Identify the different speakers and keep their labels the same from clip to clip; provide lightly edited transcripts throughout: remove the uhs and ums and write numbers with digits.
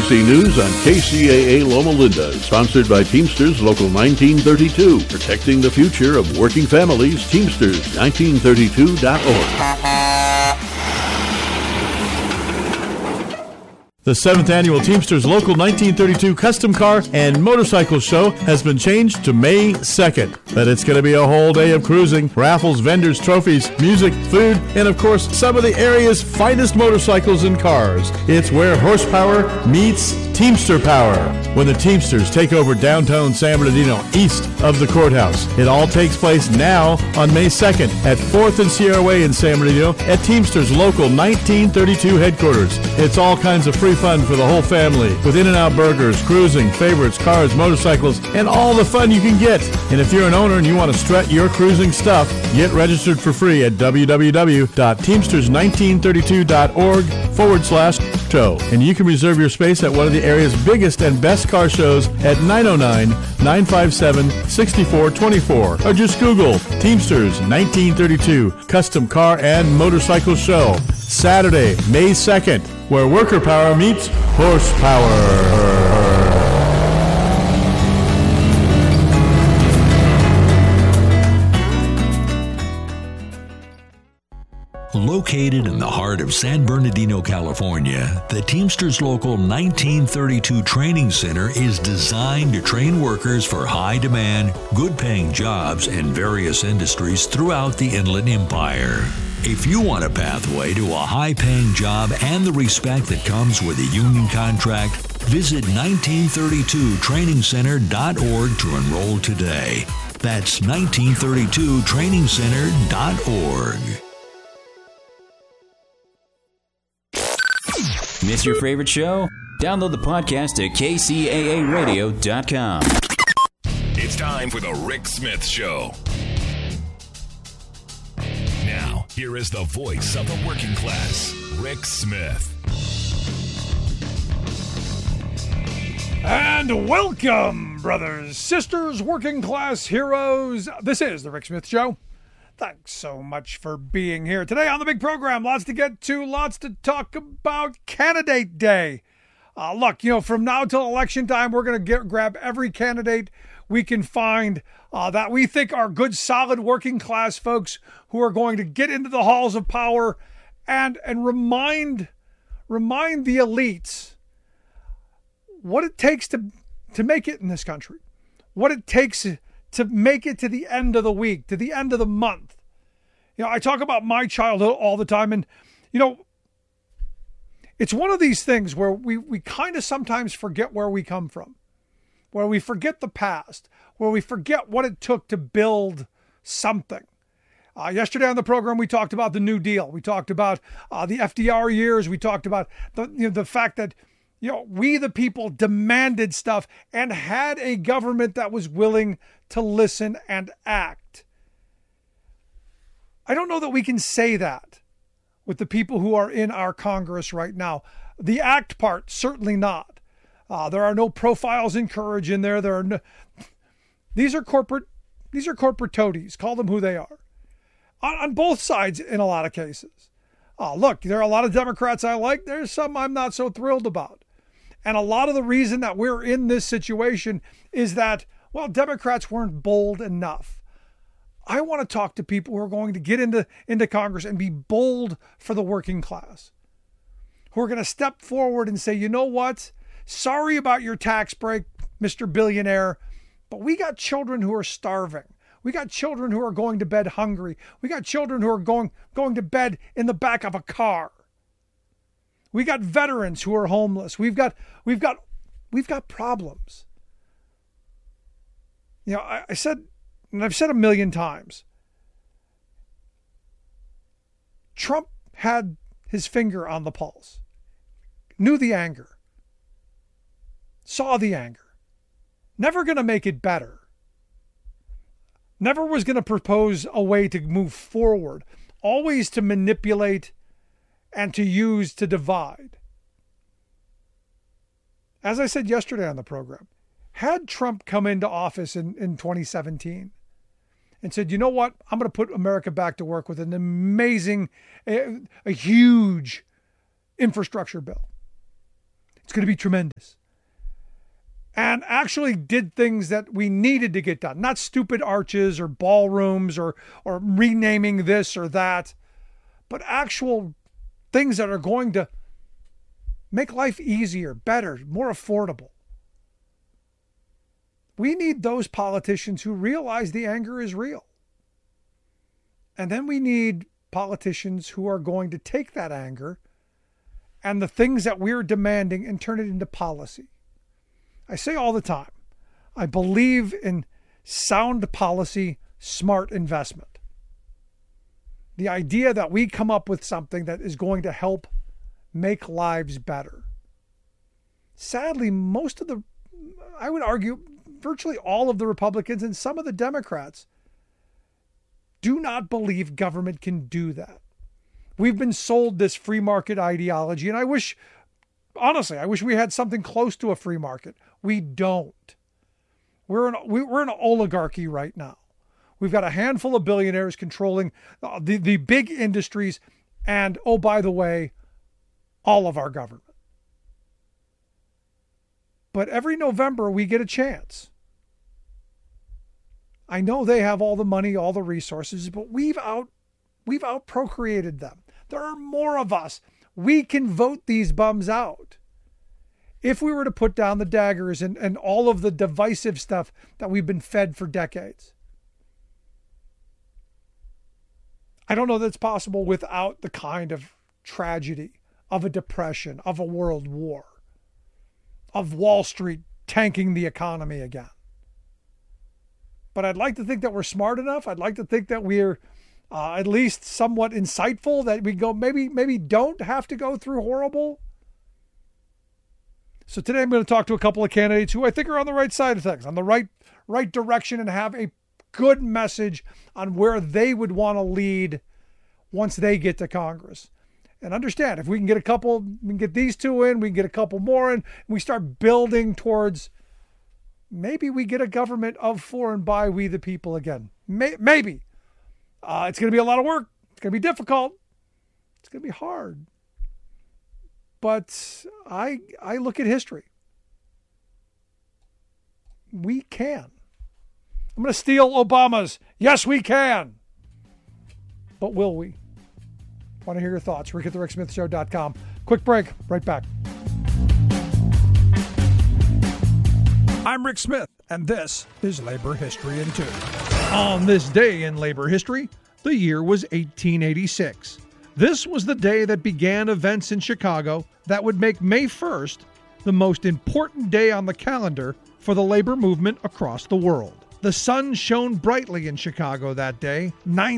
Speaker 1: Emergency news on KCAA Loma Linda, sponsored by Teamsters Local 1932, protecting the future of working families. Teamsters1932.org.
Speaker 2: The 7th Annual Teamsters Local 1932 Custom Car and Motorcycle Show has been changed to May 2nd. But it's going to be a whole day of cruising, raffles, vendors, trophies, music, food, and of course, some of the area's finest motorcycles and cars. It's where horsepower meets Teamster power. When the Teamsters take over downtown San Bernardino east of the courthouse. It all takes place now on May 2nd at 4th and Sierra Way in San Bernardino at Teamsters Local 1932 headquarters. It's all kinds of free fun for the whole family with In-N-Out burgers, cruising, favorites, cars, motorcycles, and all the fun you can get. And if you're an owner and you want to strut your cruising stuff, get registered for free at www.teamsters1932.org/show. And you can reserve your space at one of the area's biggest and best car shows at 909-957-6424. Or just Google Teamsters 1932 Custom Car and Motorcycle Show. Saturday, May 2nd, where worker power meets horsepower.
Speaker 3: Located in the heart of San Bernardino, California, the Teamsters Local 1932 Training Center is designed to train workers for high-demand, good-paying jobs in various industries throughout the Inland Empire. If you want a pathway to a high-paying job and the respect that comes with a union contract, visit 1932trainingcenter.org to enroll today. That's 1932trainingcenter.org.
Speaker 4: Miss your favorite show? Download the podcast at kcaaradio.com.
Speaker 5: It's time for the Rick Smith Show. Now, here is the voice of the working class, Rick Smith.
Speaker 6: And welcome, brothers, sisters, working class heroes. This is the Rick Smith Show. Thanks so much for being here today on the big program. Lots to get to, lots to talk about. Candidate Day. Look, from now till election time, we're going to grab every candidate we can find that we think are good, solid working class folks who are going to get into the halls of power and remind the elites what it takes to make it in this country, what it takes to make it to the end of the week, to the end of the month. I talk about my childhood all the time, and, it's one of these things where we kind of sometimes forget where we come from, where we forget the past, where we forget what it took to build something. Yesterday on the program, we talked about the New Deal. We talked about the FDR years. We talked about the fact that, we the people demanded stuff and had a government that was willing to listen and act. I don't know that we can say that with the people who are in our Congress right now. The act part, certainly not. There are no profiles in courage in there. These are corporate toadies. Call them who they are. On both sides in a lot of cases. Look, there are a lot of Democrats I like. There's some I'm not so thrilled about. And a lot of the reason that we're in this situation is that, Democrats weren't bold enough. I want to talk to people who are going to get into Congress and be bold for the working class, who are going to step forward and say, you know what? Sorry about your tax break, Mr. Billionaire, but we got children who are starving. We got children who are going to bed hungry. We got children who are going to bed in the back of a car. We got veterans who are homeless. We've got problems. I said, and I've said a million times, Trump had his finger on the pulse, knew the anger, saw the anger, never going to make it better, never was going to propose a way to move forward, always to manipulate and to use to divide. As I said yesterday on the program, had Trump come into office in 2017 and said, you know what, I'm going to put America back to work with an amazing, a huge infrastructure bill. It's going to be tremendous. And actually did things that we needed to get done. Not stupid arches or ballrooms or renaming this or that, but actual things that are going to make life easier, better, more affordable. We need those politicians who realize the anger is real. And then we need politicians who are going to take that anger and the things that we're demanding and turn it into policy. I say all the time, I believe in sound policy, smart investment. The idea that we come up with something that is going to help make lives better. Sadly, I would argue, virtually all of the Republicans and some of the Democrats do not believe government can do that. We've been sold this free market ideology, and I wish we had something close to a free market. We don't. We're an oligarchy right now. We've got a handful of billionaires controlling the big industries and, oh, by the way, all of our government. But every November we get a chance. I know they have all the money, all the resources, but we've out-procreated them. There are more of us. We can vote these bums out. If we were to put down the daggers and all of the divisive stuff that we've been fed for decades. I don't know that it's possible without the kind of tragedy of a depression, of a world war, of Wall Street tanking the economy again. But I'd like to think that we're smart enough. I'd like to think that we're at least somewhat insightful, that we go maybe don't have to go through horrible. So today I'm going to talk to a couple of candidates who I think are on the right side of things, on the right direction, and have a good message on where they would want to lead once they get to Congress. And understand, if we can get these two in, we can get a couple more in, and we start building towards maybe we get a government of, for, and by we the people again. Maybe. It's going to be a lot of work. It's going to be difficult. It's going to be hard. But I look at history. We can. I'm going to steal Obama's "yes, we can." But will we? Want to hear your thoughts? Rick at thericksmithshow.com. Quick break. Right back. I'm Rick Smith, and this is Labor History in 2. On this day in labor history, the year was 1886. This was the day that began events in Chicago that would make May 1st the most important day on the calendar for the labor movement across the world. The sun shone brightly in Chicago that day.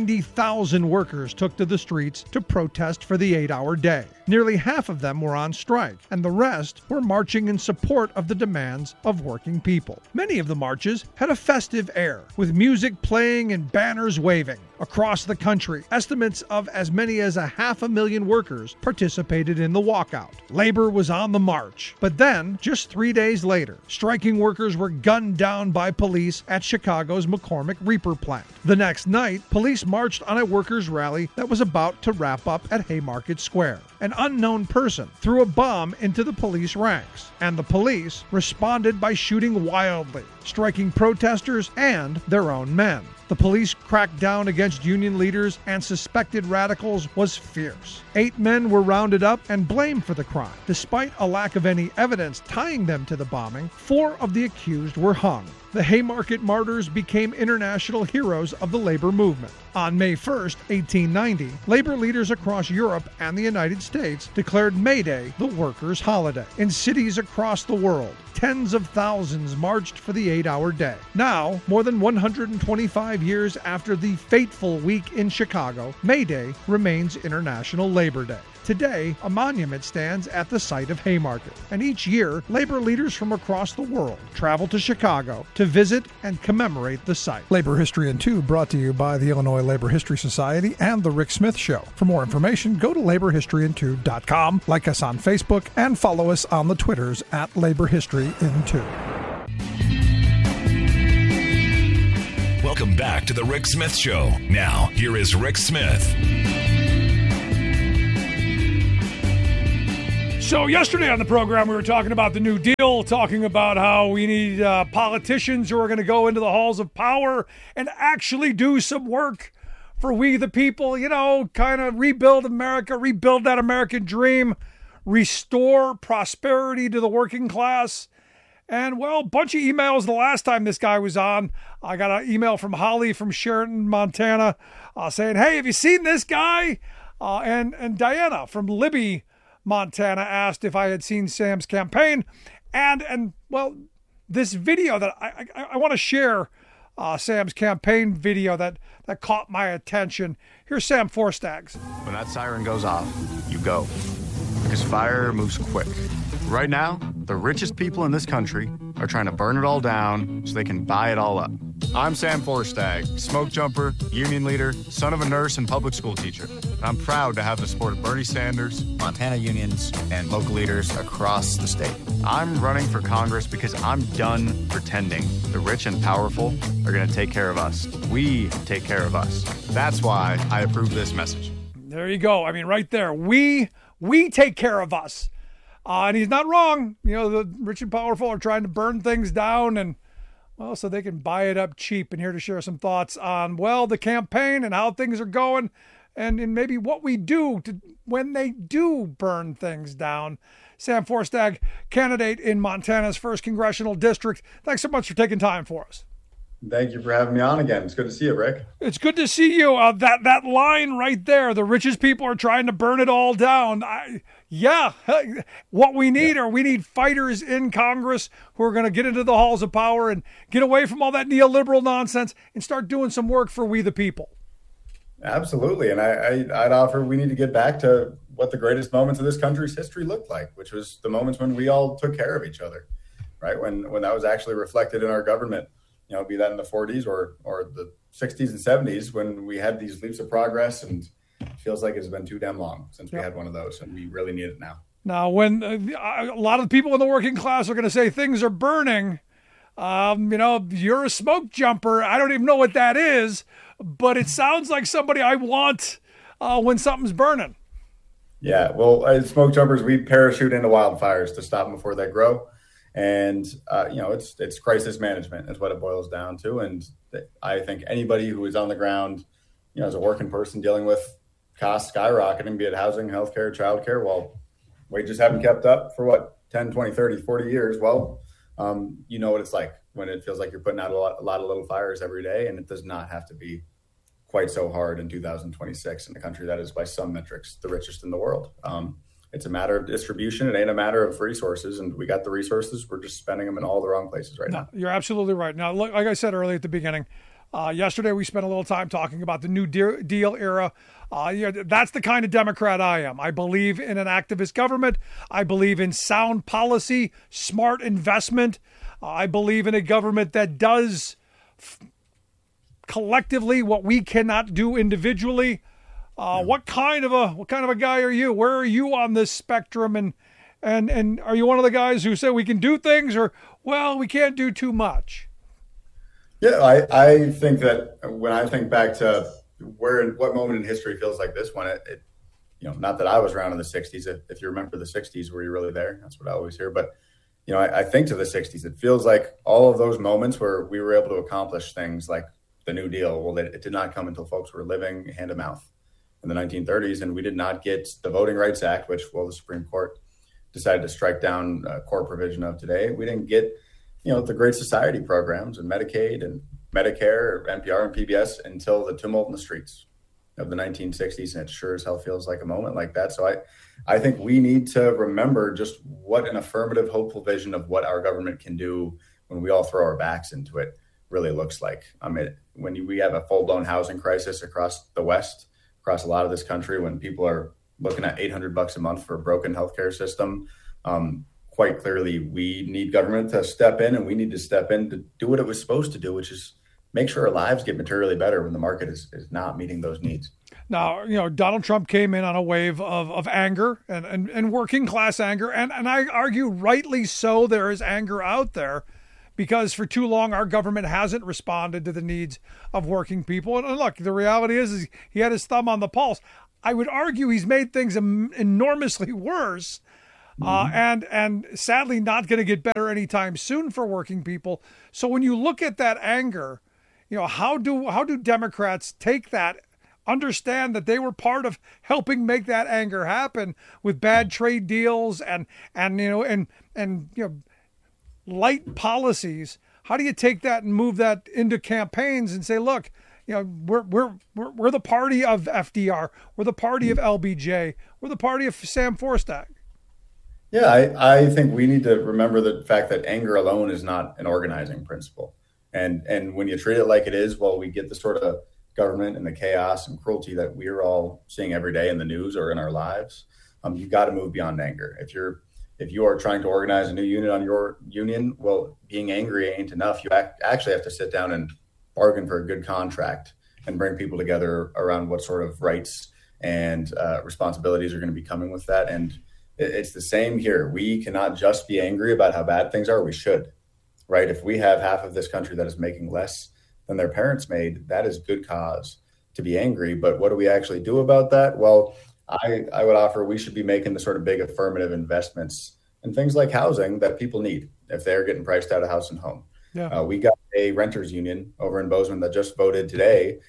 Speaker 6: 90,000 workers took to the streets to protest for the 8-hour day. Nearly half of them were on strike, and the rest were marching in support of the demands of working people. Many of the marches had a festive air, with music playing and banners waving. Across the country, estimates of as many as 500,000 workers participated in the walkout. Labor was on the march. But then, just 3 days later, striking workers were gunned down by police at Chicago's McCormick Reaper plant. The next night, police marched on a workers' rally that was about to wrap up at Haymarket Square. An unknown person threw a bomb into the police ranks, and the police responded by shooting wildly, striking protesters and their own men. The police cracked down against union leaders and suspected radicals was fierce. 8 men were rounded up and blamed for the crime. Despite a lack of any evidence tying them to the bombing, 4 of the accused were hung. The Haymarket martyrs became international heroes of the labor movement. On May 1st, 1890, labor leaders across Europe and the United States declared May Day the workers' holiday. In cities across the world, tens of thousands marched for the 8-hour day. Now, more than 125 years after the fateful week in Chicago, May Day remains International Labor Day. Today, a monument stands at the site of Haymarket, and each year, labor leaders from across the world travel to Chicago to visit and commemorate the site. Labor History in 2 brought to you by the Illinois Labor History Society and The Rick Smith Show. For more information, go to laborhistoryin2.com, like us on Facebook, and follow us on the Twitters at Labor History in 2.
Speaker 5: Welcome back to The Rick Smith Show. Now, here is Rick Smith.
Speaker 6: So yesterday on the program, we were talking about the New Deal, talking about how we need politicians who are going to go into the halls of power and actually do some work for we the people, kind of rebuild America, rebuild that American dream, restore prosperity to the working class. And, well, a bunch of emails the last time this guy was on. I got an email from Holly from Sheridan, Montana, saying, hey, have you seen this guy? And Diana from Libby, Montana, asked if I had seen Sam's campaign. And well, this video that I want to share, Sam's campaign video that caught my attention. Here's Sam Forstaggs.
Speaker 7: When that siren goes off, you go. Because fire moves quick. Right now, the richest people in this country are trying to burn it all down so they can buy it all up. I'm Sam Forstagg, smoke jumper, union leader, son of a nurse and public school teacher. I'm proud to have the support of Bernie Sanders, Montana unions, and local leaders across the state. I'm running for Congress because I'm done pretending the rich and powerful are going to take care of us. We take care of us. That's why I approve this message.
Speaker 6: There you go. I mean, right there. We take care of us. And he's not wrong. The rich and powerful are trying to burn things down and, well, so they can buy it up cheap. And here to share some thoughts on, well, the campaign and how things are going and maybe what we do when they do burn things down. Sam Forstagg, candidate in Montana's 1st Congressional District. Thanks so much for taking time for us.
Speaker 8: Thank you for having me on again. It's good to see you, Rick.
Speaker 6: It's good to see you. That line right there, the richest people are trying to burn it all down. What we need we need fighters in Congress who are going to get into the halls of power and get away from all that neoliberal nonsense and start doing some work for we the people.
Speaker 8: Absolutely. And I'd offer we need to get back to what the greatest moments of this country's history looked like, which was the moments when we all took care of each other, right? When that was actually reflected in our government. Be that in the 40s or the 60s and 70s when we had these leaps of progress, and it feels like it's been too damn long since we had one of those, and we really need it now.
Speaker 6: Now, when a lot of the people in the working class are going to say things are burning, you're a smoke jumper. I don't even know what that is, but it sounds like somebody I want when something's burning.
Speaker 8: Yeah, well, as smoke jumpers, we parachute into wildfires to stop them before they grow. And, it's crisis management is what it boils down to. And I think anybody who is on the ground, as a working person dealing with costs skyrocketing, be it housing, healthcare, childcare, well, wages haven't kept up for 10, 20, 30, 40 years. Well, you know what it's like when it feels like you're putting out a lot of little fires every day. And it does not have to be quite so hard in 2026 in a country that is, by some metrics, the richest in the world. It's a matter of distribution. It ain't a matter of resources. And we got the resources. We're just spending them in all the wrong places right now.
Speaker 6: You're absolutely right. Now, look, like I said earlier at the beginning, yesterday we spent a little time talking about the New Deal era. That's the kind of Democrat I am. I believe in an activist government. I believe in sound policy, smart investment. I believe in a government that does collectively what we cannot do individually. What kind of a guy are you? Where are you on this spectrum? And are you one of the guys who say we can do things, or we can't do too much?
Speaker 8: Yeah, I think that when I think back to what moment in history feels like this one, it not that I was around in the 60s. If you remember the 60s, were you really there? That's what I always hear. But I think to the 60s, it feels like all of those moments where we were able to accomplish things like the New Deal. Well, it did not come until folks were living hand to mouth in the 1930s, and we did not get the Voting Rights Act, which, the Supreme Court decided to strike down a core provision of today. We didn't get, the Great Society programs and Medicaid and Medicare, or NPR and PBS until the tumult in the streets of the 1960s, and it sure as hell feels like a moment like that. So I think we need to remember just what an affirmative, hopeful vision of what our government can do when we all throw our backs into it really looks like. I mean, when we have a full-blown housing crisis across the West, across a lot of this country, when people are looking at $800 a month for a broken healthcare system, quite clearly we need government to step in, and we need to step in to do what it was supposed to do, which is make sure our lives get materially better when the market is not meeting those needs.
Speaker 6: Now, Donald Trump came in on a wave of anger and working class anger. And I argue rightly so, there is anger out there, because for too long our government hasn't responded to the needs of working people. And look, the reality is he had his thumb on the pulse. I would argue he's made things enormously worse and sadly not going to get better anytime soon for working people. So when you look at that anger, how do Democrats take that, understand that they were part of helping make that anger happen with bad trade deals and light policies? How do you take that and move that into campaigns and say, look, we're the party of FDR, we're the party of LBJ, we're the party of Sam Forstack?
Speaker 8: Yeah, I think we need to remember the fact that anger alone is not an organizing principle. And when you treat it like it is, well, we get the sort of government and the chaos and cruelty that we're all seeing every day in the news or in our lives. You've got to move beyond anger. If you are trying to organize a new unit on your union, well, being angry ain't enough. You actually have to sit down and bargain for a good contract and bring people together around what sort of rights and responsibilities are going to be coming with that. And it's the same here. We cannot just be angry about how bad things are. We should, right? If we have half of this country that is making less than their parents made, that is good cause to be angry. But what do we actually do about that? Well, I would offer we should be making the sort of big affirmative investments in things like housing that people need if they're getting priced out of house and home. Yeah. We got a renters union over in Bozeman that just voted today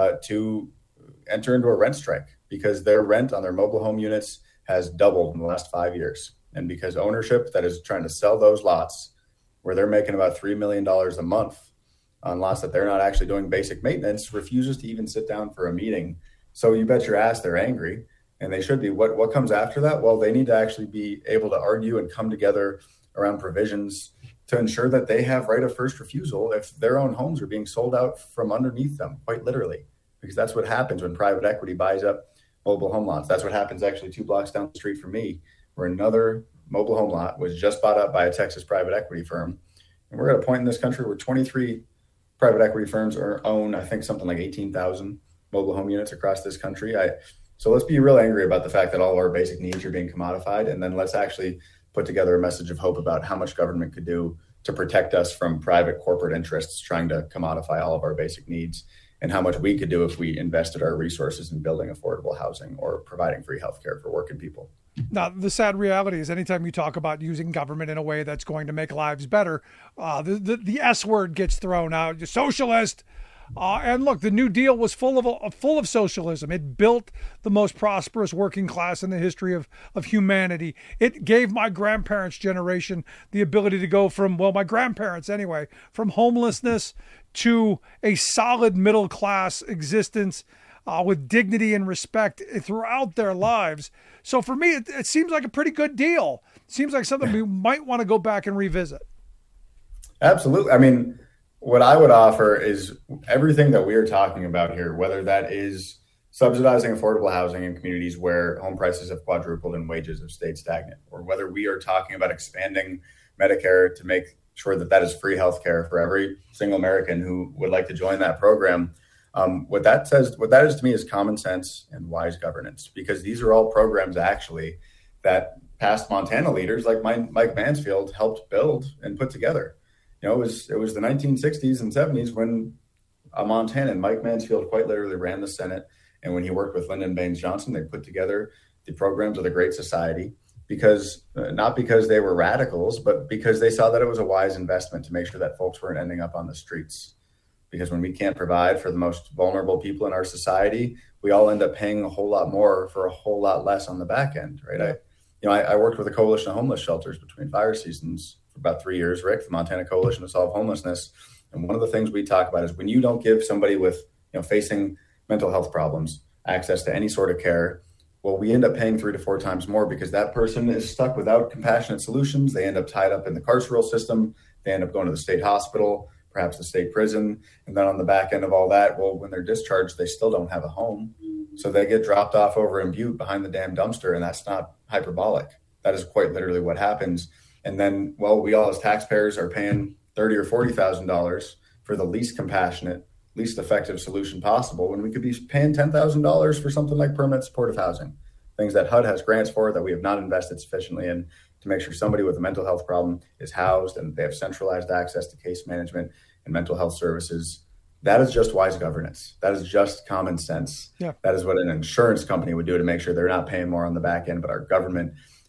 Speaker 8: to enter into a rent strike because their rent on their mobile home units has doubled in the last 5 years. And because ownership that is trying to sell those lots where they're making about $3 million a month on lots that they're not actually doing basic maintenance, refuses to even sit down for a meeting. So you bet your ass they're angry, and they should be. What comes after that? Well, they need to actually be able to argue and come together around provisions to ensure that they have right of first refusal if their own homes are being sold out from underneath them, quite literally, because that's what happens when private equity buys up mobile home lots. That's what happens actually 2 blocks down the street from me, where another mobile home lot was just bought up by a Texas private equity firm. And we're at a point in this country where 23 private equity firms own, I think, something like 18,000 mobile home units across this country. So let's be real angry about the fact that all of our basic needs are being commodified. And then let's actually put together a message of hope about how much government could do to protect us from private corporate interests trying to commodify all of our basic needs, and how much we could do if we invested our resources in building affordable housing or providing free healthcare for working people.
Speaker 6: Now, the sad reality is anytime you talk about using government in a way that's going to make lives better, the S word gets thrown out, socialist. And look, the New Deal was full of socialism. It built the most prosperous working class in the history of humanity. It gave my grandparents' generation the ability to go from, well, my grandparents anyway, from homelessness to a solid middle class existence with dignity and respect throughout their lives. So for me, it seems like a pretty good deal. It seems like something we might want to go back and revisit.
Speaker 8: Absolutely. I mean, what I would offer is everything that we are talking about here, whether that is subsidizing affordable housing in communities where home prices have quadrupled and wages have stayed stagnant, or whether we are talking about expanding Medicare to make sure that that is free healthcare for every single American who would like to join that program. What that is to me is common sense and wise governance, because these are all programs actually that past Montana leaders like Mike Mansfield helped build and put together. It was the 1960s and 70s when a Montanan, Mike Mansfield, quite literally ran the Senate. And when he worked with Lyndon Baines Johnson, they put together the programs of the Great Society, because not because they were radicals, but because they saw that it was a wise investment to make sure that folks weren't ending up on the streets. Because when we can't provide for the most vulnerable people in our society, we all end up paying a whole lot more for a whole lot less on the back end, right? I worked with a coalition of homeless shelters between fire seasons for about 3 years, Rick, the Montana Coalition to Solve Homelessness. And one of the things we talk about is when you don't give somebody with, facing mental health problems access to any sort of care, well, we end up paying 3 to 4 times more because that person is stuck without compassionate solutions. They end up tied up in the carceral system. They end up going to the state hospital, perhaps the state prison. And then on the back end of all that, well, when they're discharged, they still don't have a home. So they get dropped off over in Butte behind the damn dumpster. And that's not hyperbolic. That is quite literally what happens. And then, well, we all as taxpayers are paying $30,000 or $40,000 for the least compassionate, least effective solution possible, when we could be paying $10,000 for something like permanent supportive housing, things that HUD has grants for that we have not invested sufficiently in to make sure somebody with a mental health problem is housed and they have centralized access to case management and mental health services. That is just wise governance. That is just common sense. Yeah. That is what an insurance company would do to make sure they're not paying more on the back end, but our government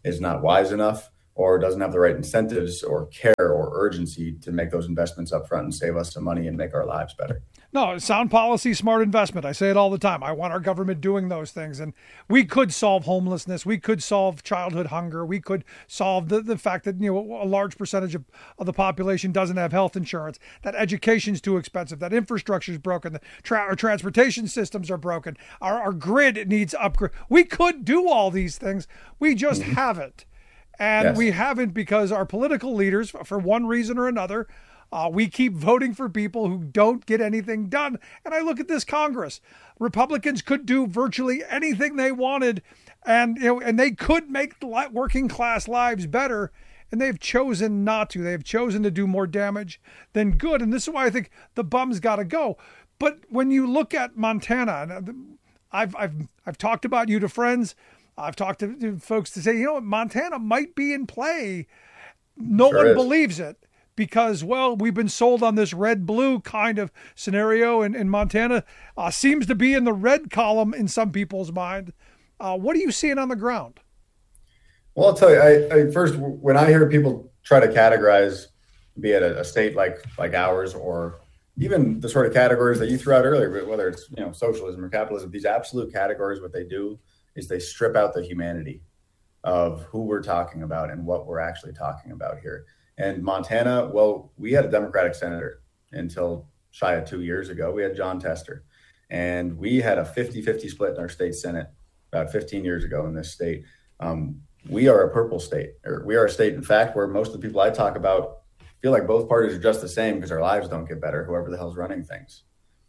Speaker 8: is not wise enough or doesn't have the right incentives or care or urgency to make those investments up front and save us some money and make our lives better.
Speaker 6: No, sound policy, smart investment. I say it all the time. I want our government doing those things. And we could solve homelessness. We could solve childhood hunger. We could solve the fact that, a large percentage of the population doesn't have health insurance, that education's too expensive, that infrastructure is broken, our transportation systems are broken, our grid needs upgrade. We could do all these things. We just haven't. And we haven't because our political leaders, for one reason or another, we keep voting for people who don't get anything done. And I look at this Congress. Republicans could do virtually anything they wanted, and they could make working class lives better, and they've chosen not to. They've chosen to do more damage than good, and this is why I think the bum's got to go. But when you look at Montana, and I've talked about you to friends, I've talked to folks to say, Montana might be in play. No one believes it. Because, we've been sold on this red-blue kind of scenario, and Montana seems to be in the red column in some people's mind. What are you seeing on the ground?
Speaker 8: Well, I'll tell you, I first, when I hear people try to categorize, be it a state like ours, or even the sort of categories that you threw out earlier, but whether it's socialism or capitalism, these absolute categories, what they do is they strip out the humanity of who we're talking about and what we're actually talking about here. And Montana, we had a Democratic senator until shy of 2 years ago. We had Jon Tester. And we had a 50-50 split in our state Senate about 15 years ago in this state. We are a purple state. Or we are a state, in fact, where most of the people I talk about feel like both parties are just the same because our lives don't get better, whoever the hell's running things.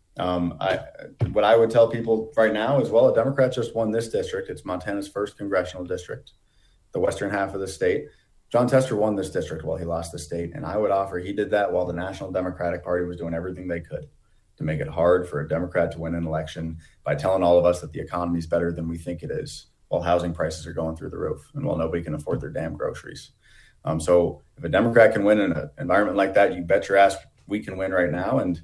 Speaker 8: What I would tell people right now is, a Democrat just won this district. It's Montana's first congressional district, the western half of the state. Jon Tester won this district while he lost the state, and I would offer he did that while the National Democratic Party was doing everything they could to make it hard for a Democrat to win an election by telling all of us that the economy is better than we think it is, while housing prices are going through the roof and while nobody can afford their damn groceries. So if a Democrat can win in an environment like that, you bet your ass we can win right now. And,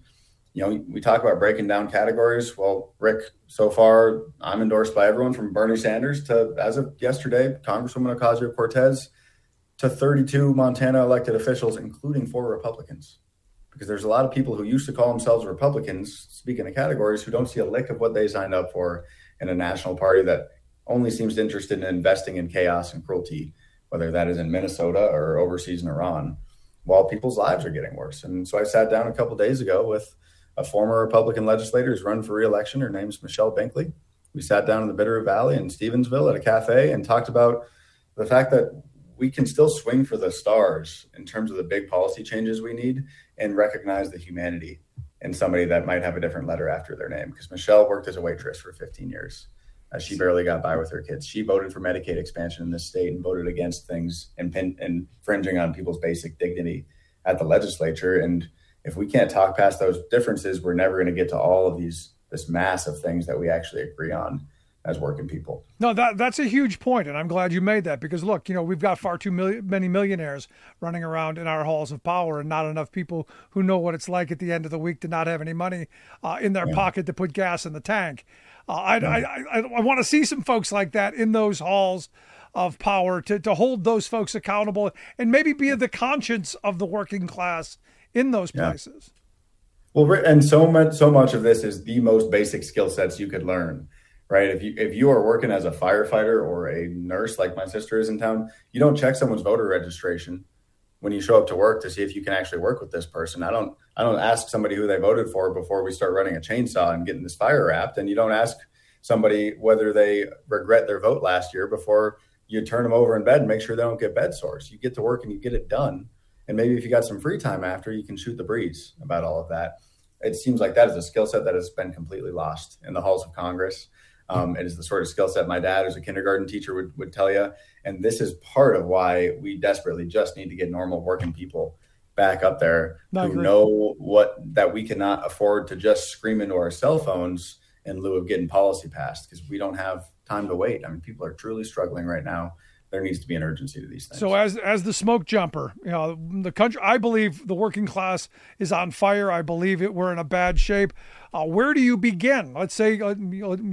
Speaker 8: we talk about breaking down categories. Well, Rick, so far I'm endorsed by everyone from Bernie Sanders to, as of yesterday, Congresswoman Ocasio-Cortez, to 32 Montana elected officials, including 4 Republicans. Because there's a lot of people who used to call themselves Republicans, speaking of categories, who don't see a lick of what they signed up for in a national party that only seems interested in investing in chaos and cruelty, whether that is in Minnesota or overseas in Iran, while people's lives are getting worse. And so I sat down a couple of days ago with a former Republican legislator who's run for re-election. Her name's Michelle Binkley. We sat down in the Bitterroot Valley in Stevensville at a cafe and talked about the fact that we can still swing for the stars in terms of the big policy changes we need and recognize the humanity in somebody that might have a different letter after their name. Because Michelle worked as a waitress for 15 years. She barely got by with her kids. She voted for Medicaid expansion in this state and voted against things infringing on people's basic dignity at the legislature. And if we can't talk past those differences, we're never going to get to all of this mass of things that we actually agree on as working people.
Speaker 6: No, that's a huge point, and I'm glad you made that because, look, we've got far too many millionaires running around in our halls of power and not enough people who know what it's like at the end of the week to not have any money in their pocket to put gas in the tank. I want to see some folks like that in those halls of power to hold those folks accountable and maybe be the conscience of the working class in those places.
Speaker 8: Well, and so much of this is the most basic skill sets you could learn. Right. If you are working as a firefighter or a nurse like my sister is in town, you don't check someone's voter registration when you show up to work to see if you can actually work with this person. I don't ask somebody who they voted for before we start running a chainsaw and getting this fire wrapped. And you don't ask somebody whether they regret their vote last year before you turn them over in bed and make sure they don't get bed sores. You get to work and you get it done. And maybe if you got some free time after, you can shoot the breeze about all of that. It seems like that is a skill set that has been completely lost in the halls of Congress. It is the sort of skill set my dad, who's a kindergarten teacher, would tell you. And this is part of why we desperately just need to get normal working people back up there who know that we cannot afford to just scream into our cell phones in lieu of getting policy passed because we don't have time to wait. I mean, people are truly struggling right now. There needs to be an urgency to these things.
Speaker 6: So as the smoke jumper, the country, I believe the working class is on fire. I believe we're in a bad shape. Where do you begin? Let's say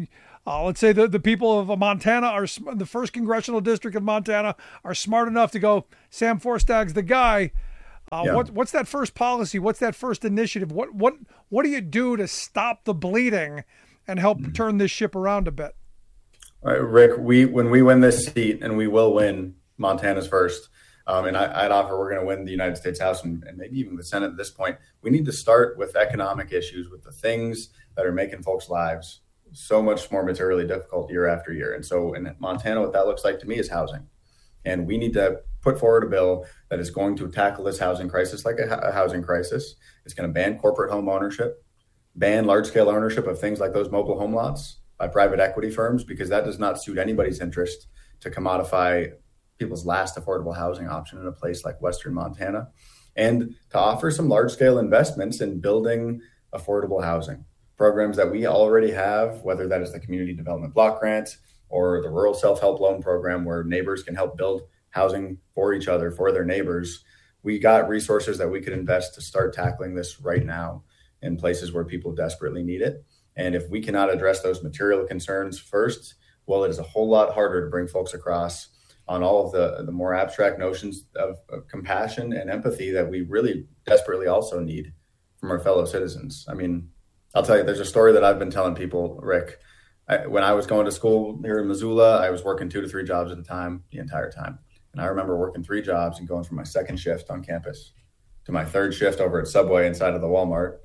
Speaker 6: let's say the people of Montana the 1st Congressional District of Montana are smart enough to go, Sam Forstad's the guy. What's that first policy? What's that first initiative? What do you do to stop the bleeding and help turn this ship around a bit?
Speaker 8: All right, Rick, when we win this seat, and we will win Montana's first, and I'd offer we're going to win the United States House and maybe even the Senate at this point, we need to start with economic issues, with the things that are making folks' lives so much more materially difficult year after year. And so in Montana, what that looks like to me is housing. And we need to put forward a bill that is going to tackle this housing crisis like a housing crisis. It's going to ban corporate home ownership, ban large-scale ownership of things like those mobile home lots by private equity firms, because that does not suit anybody's interest to commodify people's last affordable housing option in a place like Western Montana, and to offer some large-scale investments in building affordable housing programs that we already have, whether that is the Community Development Block Grant or the Rural Self-Help Loan Program, where neighbors can help build housing for each other, for their neighbors. We got resources that we could invest to start tackling this right now in places where people desperately need it. And if we cannot address those material concerns first, well, it is a whole lot harder to bring folks across on all of the more abstract notions of compassion and empathy that we really desperately also need from our fellow citizens. I mean, I'll tell you, there's a story that I've been telling people, Rick. When I was going to school here in Missoula, I was working 2 to 3 jobs at a time the entire time. And I remember working 3 jobs and going from my 2nd shift on campus to my 3rd shift over at Subway inside of the Walmart.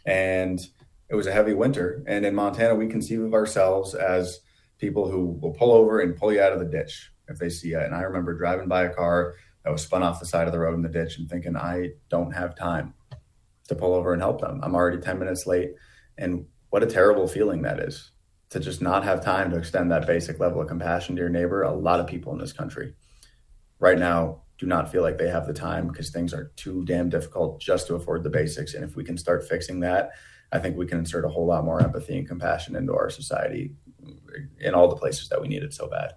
Speaker 8: And it was a heavy winter. And in Montana, we conceive of ourselves as people who will pull over and pull you out of the ditch if they see you. And I remember driving by a car that was spun off the side of the road in the ditch and thinking, I don't have time to pull over and help them. I'm already 10 minutes late. And what a terrible feeling that is, to just not have time to extend that basic level of compassion to your neighbor. A lot of people in this country right now do not feel like they have the time because things are too damn difficult just to afford the basics. And if we can start fixing that, I think we can insert a whole lot more empathy and compassion into our society in all the places that we need it so bad.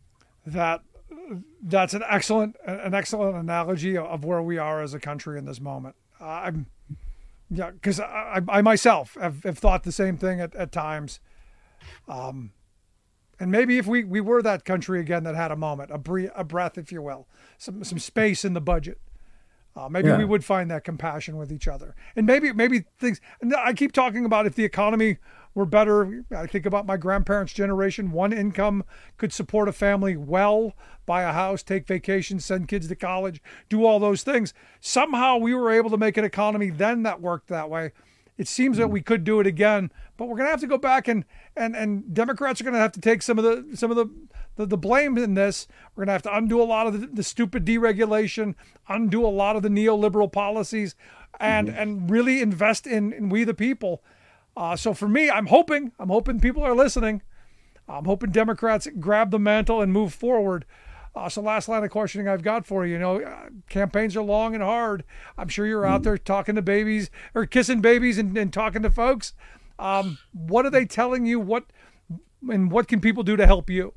Speaker 6: That's an excellent analogy of where we are as a country in this moment. Because I myself have thought the same thing at times. And maybe if we were that country again that had a moment, a breath, if you will, some space in the budget, we would find that compassion with each other. And maybe things, and I keep talking about if the economy were better. I think about my grandparents' generation. One income could support a family well, buy a house, take vacations, send kids to college, do all those things. Somehow we were able to make an economy then that worked that way. It seems that we could do it again, but we're going to have to go back and Democrats are going to have to take some of the blame in this. We're going to have to undo a lot of the stupid deregulation, undo a lot of the neoliberal policies, and really invest in we the people. So for me, I'm hoping people are listening. I'm hoping Democrats grab the mantle and move forward. So last line of questioning I've got for you, campaigns are long and hard. I'm sure you're out there talking to babies or kissing babies and talking to folks. What are they telling you? What can people do to help you?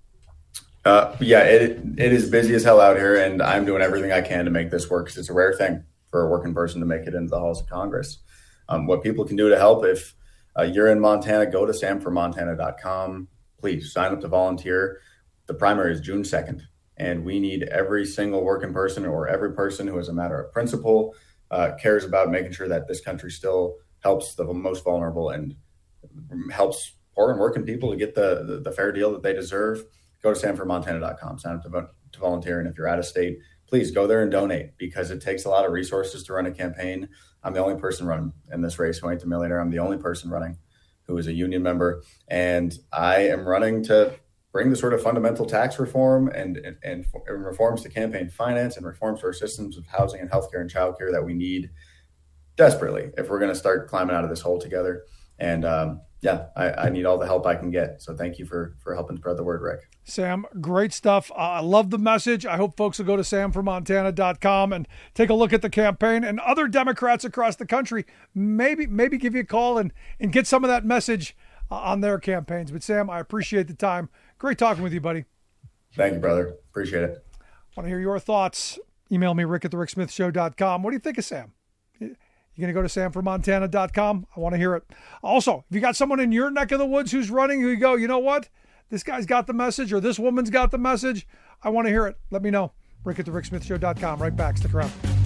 Speaker 8: It is busy as hell out here, and I'm doing everything I can to make this work because it's a rare thing for a working person to make it into the halls of Congress. What people can do to help, if you're in Montana, go to samformontana.com. Please sign up to volunteer. The primary is June 2nd, and we need every single working person or every person who, as a matter of principle, cares about making sure that this country still helps the most vulnerable and helps poor and working people to get the fair deal that they deserve. Go to samformontana.com, sign up to volunteer. And if you're out of state, please go there and donate, because it takes a lot of resources to run a campaign. I'm the only person running in this race who ain't the millionaire. I'm the only person running who is a union member. And I am running to bring the sort of fundamental tax reform and reforms to campaign finance and reforms to our systems of housing and healthcare and childcare that we need desperately if we're going to start climbing out of this hole together. And I need all the help I can get. So thank you for helping spread the word, Rick.
Speaker 6: Sam, great stuff. I love the message. I hope folks will go to samformontana.com and take a look at the campaign, and other Democrats across the country maybe give you a call and get some of that message on their campaigns. But Sam, I appreciate the time. Great talking with you, buddy.
Speaker 8: Thank you, brother. Appreciate it.
Speaker 6: Want to hear your thoughts? Email me, rick@thericksmithshow.com. What do you think of Sam? You You're going to go to sanfordmontana.com. I want to hear it. Also, if you got someone in your neck of the woods who's running, who you go, you know what? This guy's got the message, or this woman's got the message. I want to hear it. Let me know. Rick at the ricksmithshow.com. Right back. Stick around.